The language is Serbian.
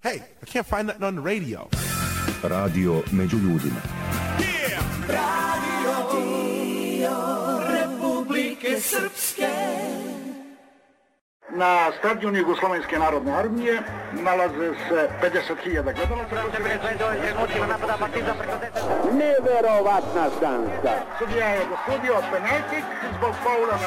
Hey, I can't find nothing on the radio. Radio među ljudima. Yeah! Radio Republike Srpske. Na stadionu Jugoslovenske narodne armije nalaze se 50.000 gledalaca. Neverovatna šansa. Sudija je dosudio penaltik zbog faula na